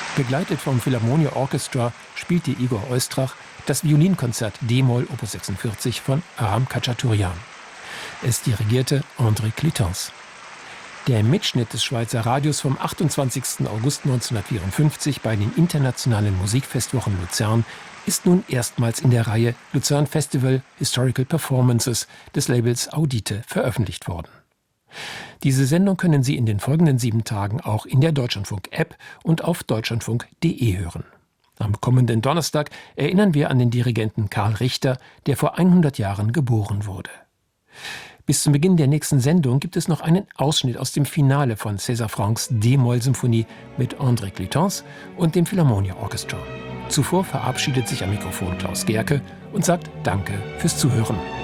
Begleitet vom Philharmonia Orchestra spielte Igor Oistrach das Violinkonzert d-Moll op. 46 von Aram Khachaturian. Es dirigierte André Clitens. Der Mitschnitt des Schweizer Radios vom 28. August 1954 bei den Internationalen Musikfestwochen Luzern ist nun erstmals in der Reihe Luzern Festival Historical Performances des Labels Audite veröffentlicht worden. Diese Sendung können Sie in den folgenden 7 Tagen auch in der Deutschlandfunk-App und auf deutschlandfunk.de hören. Am kommenden Donnerstag erinnern wir an den Dirigenten Karl Richter, der vor 100 Jahren geboren wurde. Bis zum Beginn der nächsten Sendung gibt es noch einen Ausschnitt aus dem Finale von César Franck's D-Moll-Symphonie mit André Clitens und dem Philharmonia Orchestra. Zuvor verabschiedet sich am Mikrofon Klaus Gerke und sagt Danke fürs Zuhören.